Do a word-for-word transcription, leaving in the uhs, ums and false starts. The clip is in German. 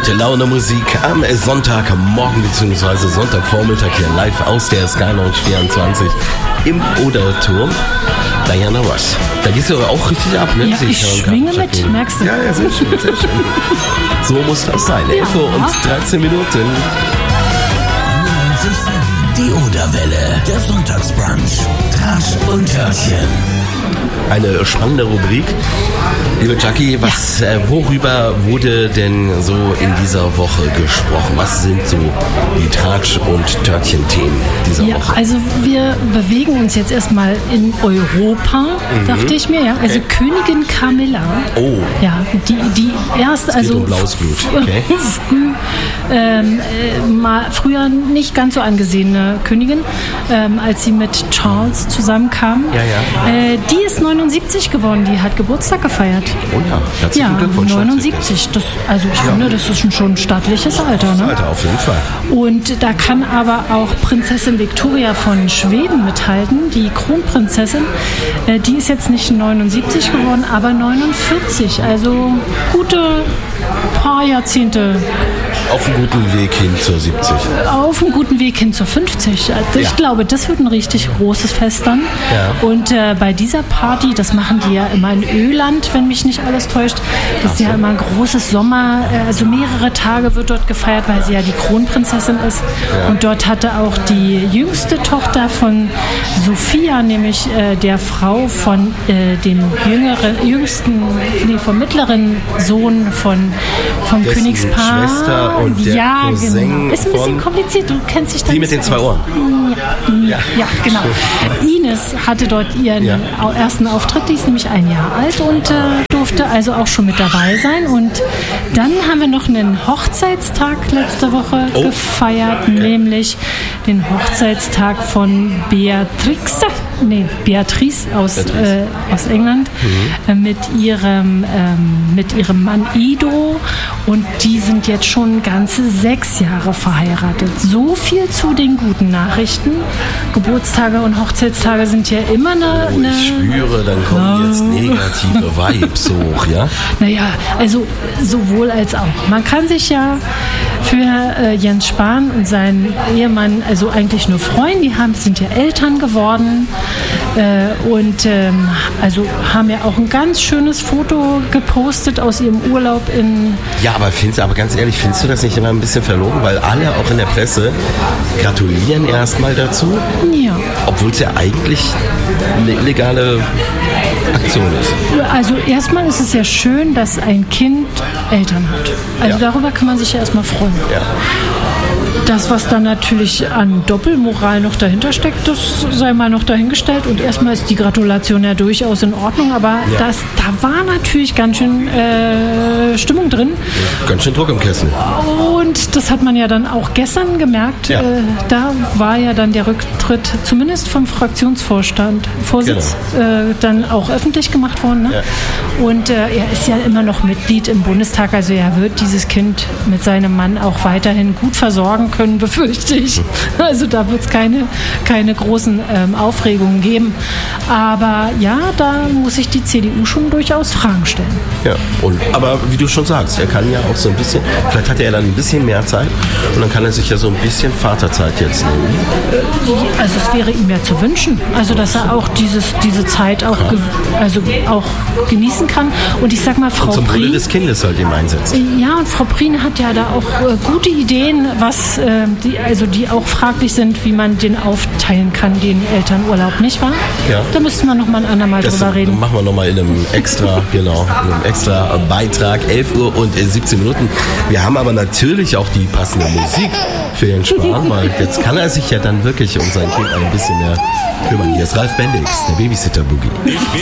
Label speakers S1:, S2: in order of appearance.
S1: Gute Laune Musik am Sonntagmorgen bzw. Sonntagvormittag hier live aus der Sky Lounge vierundzwanzig im Oderturm. Diana Ross. Da gehst du aber auch richtig ab, ne?
S2: Ja, ich schwinge mit, merkst du?
S1: Ja, ja, sehr schön, sehr schön. So muss das sein. Ja. elf Uhr und dreizehn Minuten.
S3: Die Oderwelle, der Sonntagsbrunch, Trash und Törtchen.
S1: Eine spannende Rubrik. Liebe Jackie, was, ja. äh, worüber wurde denn so in dieser Woche gesprochen? Was sind so die Tratsch- und Törtchen-Themen dieser ja, Woche?
S2: Also wir bewegen uns jetzt erstmal in Europa, mhm. dachte ich mir. Ja. Also okay. Königin Camilla.
S1: Oh.
S2: Ja, die, die erste, also
S1: um blaues Blut. Okay.
S2: früh, ähm, äh, mal, früher nicht ganz so angesehene Königin, ähm, als sie mit Charles zusammenkam.
S1: Ja, ja.
S2: Äh, die ist neunundsiebzig geworden, die hat Geburtstag gefeiert.
S1: Oh ja, herzlichen
S2: ja,
S1: Glückwunsch.
S2: neunundsiebzig, das, also ich
S1: ja.
S2: finde, das ist schon ein stattliches Alter. Ne?
S1: Alter, auf jeden Fall.
S2: Und da kann aber auch Prinzessin Victoria von Schweden mithalten, die Kronprinzessin. Äh, die ist jetzt nicht neunundsiebzig geworden, aber neunundvierzig, also gute paar Jahrzehnte.
S1: Auf einem guten Weg hin zur siebzig.
S2: Auf einem guten Weg hin zur fünfzig. Ich ja. glaube, das wird ein richtig großes Fest dann.
S1: Ja.
S2: Und äh, bei dieser Party, das machen die ja immer in Öland, wenn mich nicht alles täuscht, das ist ja immer ein großes Sommer, äh, also mehrere Tage wird dort gefeiert, weil sie ja die Kronprinzessin ist. Ja. Und dort hatte auch die jüngste Tochter von Sophia, nämlich äh, der Frau von äh, dem jüngeren, jüngsten, nee, vom mittleren Sohn von, vom
S1: Dessen
S2: Königspaar.
S1: Schwester und der
S2: ja,
S1: Cousin
S2: genau. Ist ein bisschen kompliziert, du kennst dich da
S1: die
S2: nicht
S1: mit den
S2: so
S1: zwei
S2: aus.
S1: Ohren.
S2: Ja, ja. ja genau. Ines hatte dort ihren ja. ersten Auftritt, die ist nämlich ein Jahr alt und äh, durfte also auch schon mit dabei sein. Und dann haben wir noch einen Hochzeitstag letzte Woche oh. gefeiert, okay. nämlich den Hochzeitstag von Beatrix, nee, Beatrice aus, Beatrice. Äh, aus England mhm. äh, mit, ihrem, ähm, mit ihrem Mann Ido, und die sind jetzt schon ganze sechs Jahre verheiratet. So viel zu den guten Nachrichten. Geburtstage und Hochzeitstage sind ja immer eine...
S1: Oh, ich spüre, dann kommen jetzt negative Vibes hoch, ja?
S2: Naja, also sowohl als auch. Man kann sich ja für äh, Jens Spahn und seinen Ehemann also eigentlich nur freuen. Die haben, sind ja Eltern geworden äh, und ähm, also haben ja auch ein ganz schönes Foto gepostet aus ihrem Urlaub in...
S1: Ja, aber, findest, aber ganz ehrlich, findest du das nicht immer ein bisschen verlogen? Weil alle auch in der Presse gratulieren erstmal dazu.
S2: Ja.
S1: Obwohl es ja eigentlich eine illegale Aktion ist.
S2: Also erstmal ist es ja schön, dass ein Kind Eltern hat. Also ja. darüber kann man sich ja erstmal freuen.
S1: Ja.
S2: Das, was dann natürlich an Doppelmoral noch dahinter steckt, das sei mal noch dahingestellt. Und erstmal ist die Gratulation ja durchaus in Ordnung, aber ja. das, da war natürlich ganz schön äh, Stimmung drin.
S1: Ganz schön Druck im Kessel.
S2: Und das hat man ja dann auch gestern gemerkt.
S1: Ja.
S2: Äh, da war ja dann der Rücktritt, zumindest vom Fraktionsvorstand, Vorsitz, genau. äh, dann auch öffentlich gemacht worden. Ne? Ja. Und äh, er ist ja immer noch Mitglied im Bundestag, also er wird dieses Kind mit seinem Mann auch weiterhin gut versorgen können, befürchte ich. Also da wird es keine, keine großen ähm, Aufregungen geben. Aber ja, da muss sich die C D U schon durchaus Fragen stellen.
S1: Ja, und, aber wie du schon sagst, er kann ja auch so ein bisschen, vielleicht hat er dann ein bisschen mehr Zeit und dann kann er sich ja so ein bisschen Vaterzeit jetzt nehmen.
S2: Also es wäre ihm ja zu wünschen, also dass er auch dieses, diese Zeit auch, ge, also auch genießen kann. Und ich sag mal, Frau
S1: und zum
S2: Prien...
S1: Wohle des Kindes halt eben einsetzen.
S2: Ja, und Frau Prien hat ja da auch äh, gute Ideen, was äh, die, also die auch fraglich sind, wie man den aufteilen kann, den Elternurlaub, nicht wahr?
S1: Ja.
S2: Da müssten wir noch mal ein andermal
S1: das
S2: drüber reden.
S1: Machen wir noch mal in einem extra, genau, in einem extra Beitrag, elf Uhr und siebzehn Minuten. Wir haben aber natürlich auch die passende Musik für Jens Spahn, weil jetzt kann er sich ja dann wirklich um sein Kind ein bisschen mehr kümmern. Hier ist Ralf Bendix, der Babysitter-Boogie.